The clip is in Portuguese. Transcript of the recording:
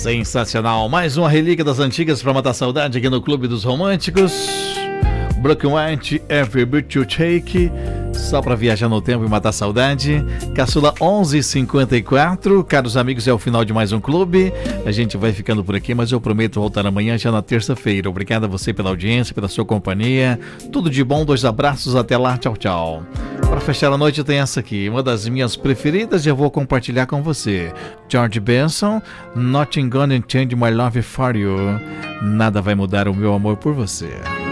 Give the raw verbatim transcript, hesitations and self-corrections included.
Sensacional, mais uma relíquia das antigas para matar saudade aqui no Clube dos Românticos. Black and White, Every Beat You Take, só para viajar no tempo e matar saudade. Caçula onze e cinquenta e quatro, caros amigos, é o final de mais um clube. A gente vai ficando por aqui, mas eu prometo voltar amanhã, já na terça-feira. Obrigado a você pela audiência, pela sua companhia. Tudo de bom, dois abraços, até lá, tchau, tchau. Para fechar a noite tem essa aqui, uma das minhas preferidas, e eu vou compartilhar com você. George Benson, Nothing Gonna Change My Love For You. Nada vai mudar o meu amor por você.